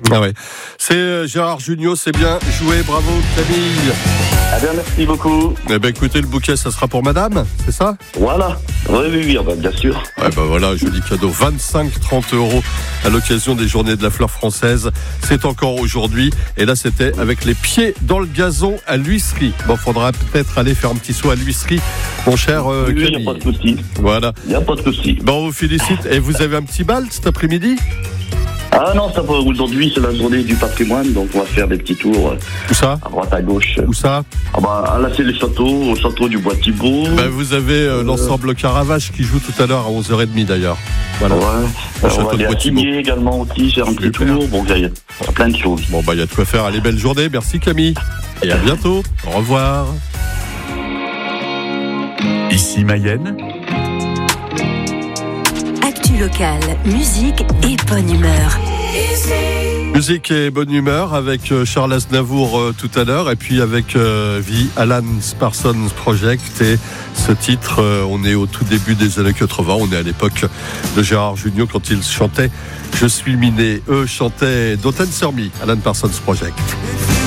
Ah ouais. C'est Gérard Jugnot, c'est bien joué, bravo Camille. Ah bien, merci beaucoup. Eh ben écoutez, le bouquet, ça sera pour madame, c'est ça? Voilà. Oui, bien sûr. Ouais, ben voilà, joli cadeau, 25-30 € à l'occasion des Journées de la Fleur Française. C'est encore aujourd'hui. Et là, c'était avec les pieds dans le gazon à l'huisserie. Bon, faudra peut-être aller faire un petit saut à l'huisserie, mon cher Oui, Camille. il n'y a pas de souci. Voilà. Il n'y a pas de souci. Bon, on vous félicite. Et vous avez un petit bal cet après-midi? Ah non, ça va. Aujourd'hui, c'est la journée du patrimoine, donc on va faire des petits tours Où ça? à droite, à gauche. Où ça? Ah bah, là, c'est les châteaux, au château du Bois-Thibault. Ben, vous avez l'ensemble Caravage qui joue tout à l'heure à 11h30 d'ailleurs. Voilà. Ouais. Au On château va de aller à Bois-Thibault. Signé également aussi, faire un petit Super. tour. Bon, il y a plein de choses. Bon, il y a de quoi faire. Allez, belle journée. Merci Camille. Et à bientôt. Au revoir. Ici Mayenne, Actu locale, musique et bonne humeur. Musique et bonne humeur avec Charles Aznavour tout à l'heure et puis avec The Alan Parsons Project et ce titre, on est au tout début des années 80, on est à l'époque de Gérard Jugnot quand il chantait Je suis miné. Eux chantaient Don't Answer Me, Alan Parsons Project.